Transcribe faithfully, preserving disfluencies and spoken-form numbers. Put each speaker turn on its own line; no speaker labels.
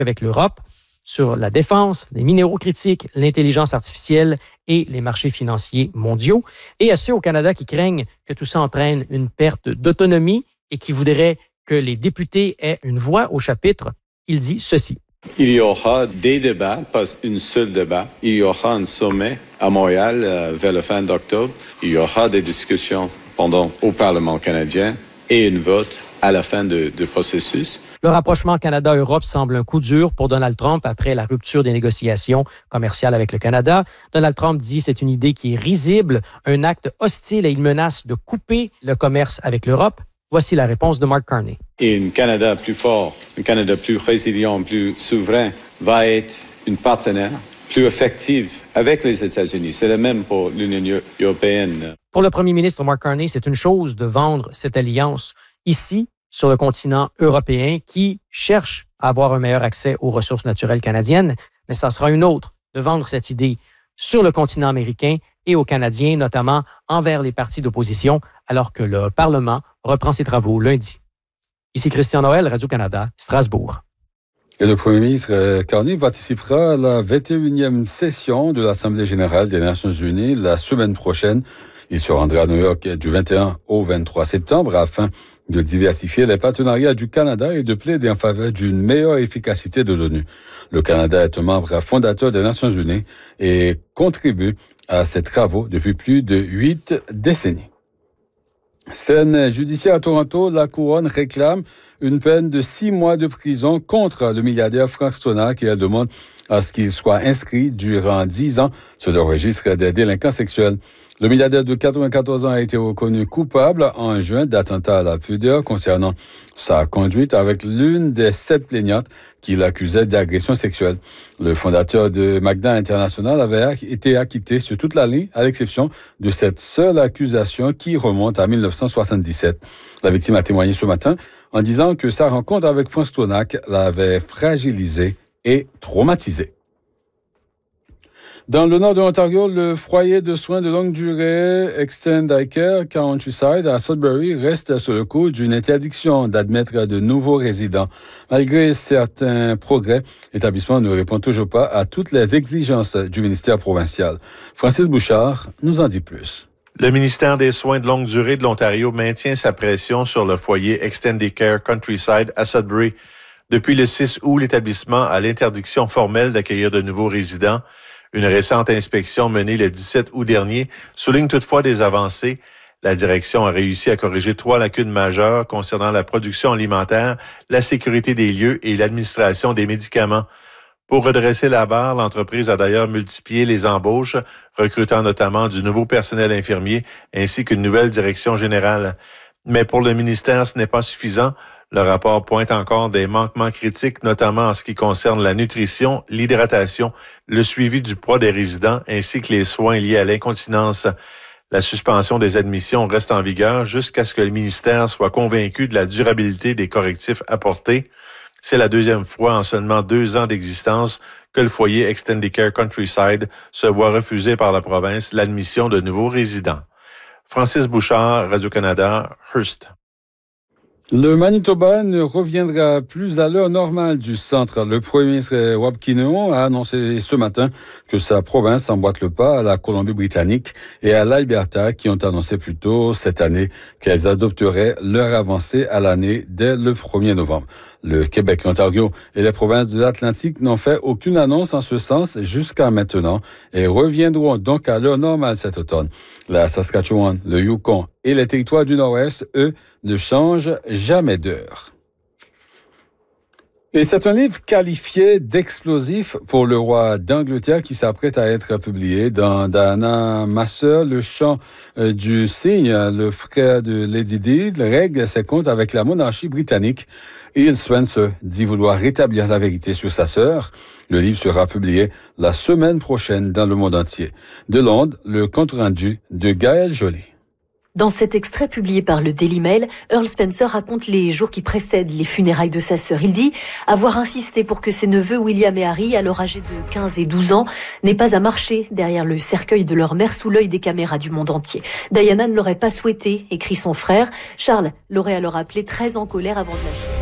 avec l'Europe sur la défense, les minéraux critiques, l'intelligence artificielle et les marchés financiers mondiaux. Et à ceux au Canada qui craignent que tout ça entraîne une perte d'autonomie et qui voudraient que les députés aient une voix au chapitre, il dit ceci.
Il y aura des débats, pas un seul débat. Il y aura un sommet à Montréal euh, vers la fin d'octobre. Il y aura des discussions pendant au Parlement canadien et un vote à la fin du processus.
Le rapprochement Canada-Europe semble un coup dur pour Donald Trump après la rupture des négociations commerciales avec le Canada. Donald Trump dit que c'est une idée qui est risible, un acte hostile et il menace de couper le commerce avec l'Europe. Voici la réponse de Mark Carney.
Et un Canada plus fort, un Canada plus résilient, plus souverain, va être un partenaire plus effectif avec les États-Unis. C'est le même pour l'Union européenne.
Pour le premier ministre Mark Carney, c'est une chose de vendre cette alliance ici, sur le continent européen, qui cherche à avoir un meilleur accès aux ressources naturelles canadiennes, mais ça sera une autre de vendre cette idée sur le continent américain et aux Canadiens, notamment envers les partis d'opposition, alors que le Parlement reprend ses travaux lundi. Ici Christian Noël, Radio-Canada, Strasbourg.
Et le premier ministre Carney participera à la vingt et unième session de l'Assemblée générale des Nations unies la semaine prochaine. Il se rendra à New York du vingt et un au vingt-trois septembre afin de diversifier les partenariats du Canada et de plaider en faveur d'une meilleure efficacité de l'ONU. Le Canada est un membre fondateur des Nations unies et contribue à ces travaux depuis plus de huit décennies. Scène judiciaire à Toronto, la couronne réclame une peine de six mois de prison contre le milliardaire Frank Stronach et elle demande à ce qu'il soit inscrit durant dix ans sur le registre des délinquants sexuels. Le milliardaire de quatre-vingt-quatorze ans a été reconnu coupable en juin d'attentat à la pudeur concernant sa conduite avec l'une des sept plaignantes qui l'accusait d'agression sexuelle. Le fondateur de Magna International avait été acquitté sur toute la ligne, à l'exception de cette seule accusation qui remonte à mille neuf cent soixante-dix-sept. La victime a témoigné ce matin en disant que sa rencontre avec Frank Stronach l'avait fragilisé et traumatisé. Dans le nord de l'Ontario, le foyer de soins de longue durée Extend Care Countryside à Sudbury reste sur le coup d'une interdiction d'admettre de nouveaux résidents. Malgré certains progrès, l'établissement ne répond toujours pas à toutes les exigences du ministère provincial. Francis Bouchard nous en dit plus.
Le ministère des Soins de longue durée de l'Ontario maintient sa pression sur le foyer Extended Care Countryside à Sudbury. Depuis le six août, l'établissement a l'interdiction formelle d'accueillir de nouveaux résidents. Une récente inspection menée le dix-sept août dernier souligne toutefois des avancées. La direction a réussi à corriger trois lacunes majeures concernant la production alimentaire, la sécurité des lieux et l'administration des médicaments. Pour redresser la barre, l'entreprise a d'ailleurs multiplié les embauches, recrutant notamment du nouveau personnel infirmier ainsi qu'une nouvelle direction générale. Mais pour le ministère, ce n'est pas suffisant. Le rapport pointe encore des manquements critiques, notamment en ce qui concerne la nutrition, l'hydratation, le suivi du poids des résidents ainsi que les soins liés à l'incontinence. La suspension des admissions reste en vigueur jusqu'à ce que le ministère soit convaincu de la durabilité des correctifs apportés. C'est la deuxième fois en seulement deux ans d'existence que le foyer Extended Care Countryside se voit refuser par la province l'admission de nouveaux résidents. Francis Bouchard, Radio-Canada, Hearst.
Le Manitoba ne reviendra plus à l'heure normale du centre. Le premier ministre Rob Kinnear a annoncé ce matin que sa province emboîte le pas à la Colombie-Britannique et à l'Alberta qui ont annoncé plus tôt cette année qu'elles adopteraient leur avancée à l'année dès le premier novembre. Le Québec, l'Ontario et les provinces de l'Atlantique n'ont fait aucune annonce en ce sens jusqu'à maintenant et reviendront donc à l'heure normale cet automne. La Saskatchewan, le Yukon et les territoires du Nord-Ouest, eux, ne changent jamais d'heure. Et c'est un livre qualifié d'explosif pour le roi d'Angleterre qui s'apprête à être publié dans Diana, ma sœur, le chant du cygne. Le frère de Lady Di règle ses comptes avec la monarchie britannique. Ian Spencer dit vouloir rétablir la vérité sur sa sœur. Le livre sera publié la semaine prochaine dans le monde entier. De Londres, le compte-rendu de Gaël Joly.
Dans cet extrait publié par le Daily Mail, Earl Spencer raconte les jours qui précèdent les funérailles de sa sœur. Il dit avoir insisté pour que ses neveux William et Harry, alors âgés de quinze et douze ans, n'aient pas à marcher derrière le cercueil de leur mère sous l'œil des caméras du monde entier. Diana ne l'aurait pas souhaité, écrit son frère. Charles l'aurait alors appelé très en colère avant de lâcher.